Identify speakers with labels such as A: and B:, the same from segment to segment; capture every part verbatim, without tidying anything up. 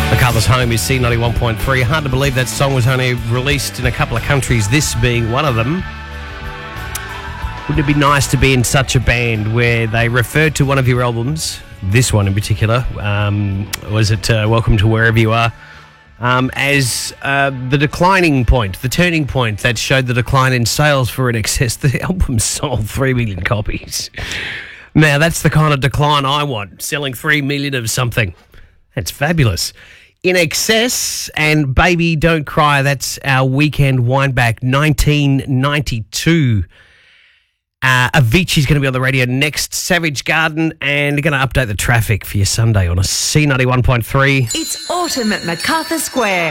A: MacArthur's Home is C ninety-one point three. Hard to believe that song was only released in a couple of countries, this being one of them. Wouldn't it be nice to be in such a band where they referred to one of your albums, this one in particular, um, was it uh, Welcome to Wherever You Are, um, as uh, the declining point, the turning point that showed the decline in sales for In Excess. The album sold three million copies. Now, that's the kind of decline I want, selling three million of something. That's fabulous. In Excess and Baby Don't Cry, that's our weekend wind back, nineteen ninety-two. Uh, Avicii's going to be on the radio next, Savage Garden, and they're going to update the traffic for your Sunday on a C ninety-one point three.
B: It's autumn at MacArthur Square.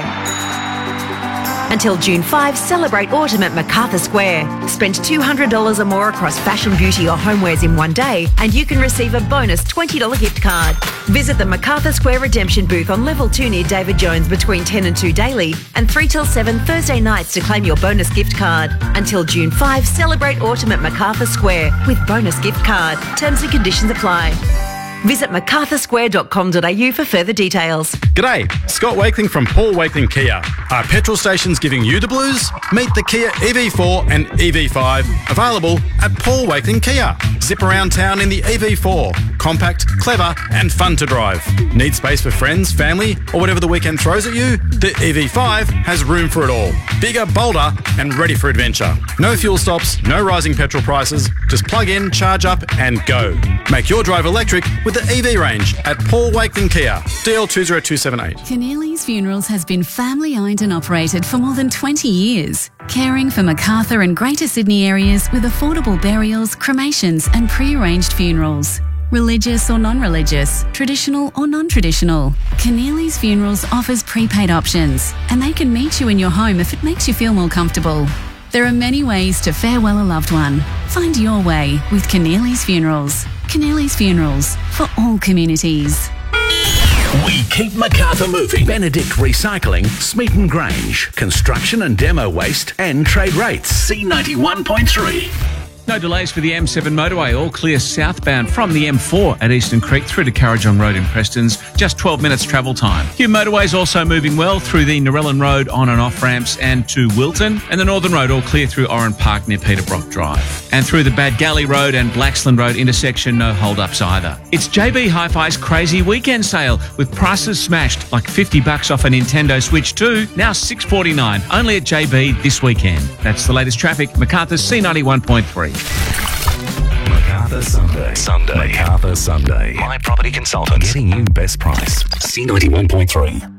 B: Until June fifth, celebrate autumn at MacArthur Square. Spend two hundred dollars or more across fashion, beauty or homewares in one day and you can receive a bonus twenty dollars gift card. Visit the MacArthur Square redemption booth on level two near David Jones between ten and two daily and three till seven Thursday nights to claim your bonus gift card. Until June fifth, celebrate autumn at MacArthur Square with bonus gift card. Terms and conditions apply. Visit macarthur square dot com dot a u for further details.
C: G'day, Scott Wakeling from Paul Wakeling Kia. Are petrol stations giving you the blues? Meet the Kia E V four and E V five, available at Paul Wakeling Kia. Zip around town in the E V four. Compact, clever and fun to drive. Need space for friends, family or whatever the weekend throws at you? The E V five has room for it all. Bigger, bolder and ready for adventure. No fuel stops, no rising petrol prices. Just plug in, charge up and go. Make your drive electric with the E V range at Paul Wakeling Kia. D L two zero two seven eight.
D: Keneally's Funerals has been family owned and operated for more than twenty years, caring for Macarthur and Greater Sydney areas with affordable burials, cremations and pre-arranged funerals. Religious or non-religious, traditional or non-traditional, Keneally's Funerals offers prepaid options and they can meet you in your home if it makes you feel more comfortable. There are many ways to farewell a loved one. Find your way with Keneally's Funerals. Keneally's Funerals for all communities.
E: We keep MacArthur moving. Benedict Recycling, Smeaton Grange. Construction and demo waste and trade rates. C ninety-one point three.
F: No delays for the M seven motorway, all clear southbound from the M four at Eastern Creek through to Carrajong Road in Prestons, just twelve minutes travel time. Few motorways also moving well through the Narellan Road on and off ramps and to Wilton, and the Northern Road all clear through Oran Park near Peterbrook Drive. And through the Bad Galley Road and Blaxland Road intersection, no hold-ups either. It's J B Hi-Fi's crazy weekend sale with prices smashed, like fifty bucks off a Nintendo Switch two, now six forty-nine, only at J B this weekend. That's the latest traffic, MacArthur's C ninety-one point three.
E: MacArthur Sunday. Sunday. MacArthur Sunday. My property consultants. Getting you best price. C ninety-one point three.